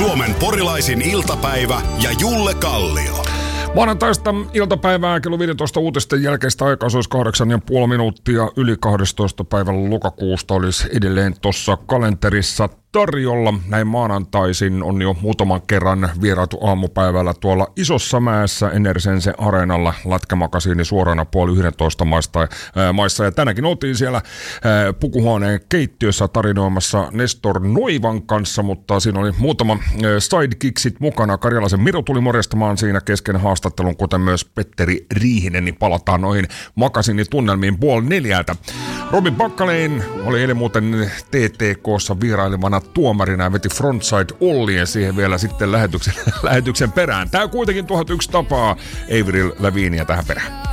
Suomen porilaisin iltapäivä ja Julle Kallio. Maanantaista iltapäivää kello 15 uutisten jälkeistä aikaa, se olisi 8,5 minuuttia yli 12. päivän lokakuusta olisi edelleen tuossa kalenterissa tarjolla. Näin maanantaisin on jo muutaman kerran vieraatu aamupäivällä tuolla Isossa Mäessä Enersense Areenalla lätkämakasiini suorana 10:30 maissa. Ja tänäkin oltiin siellä pukuhuoneen keittiössä tarinoimassa Nestor Noivan kanssa, mutta siinä oli muutama sidekicksit mukana. Karjalaisen Miro tuli morjestamaan siinä kesken haastattelun, kuten myös Petteri Riihinen, niin palataan noihin makasiinitunnelmiin 3:30. Robin Backalein oli eilen muuten TTK:ssa vierailevana tuomarina ja veti frontside ollien siihen vielä sitten lähetyksen perään. Tää kuitenkin 1001 tapaa Avril Lavigneä tähän perään.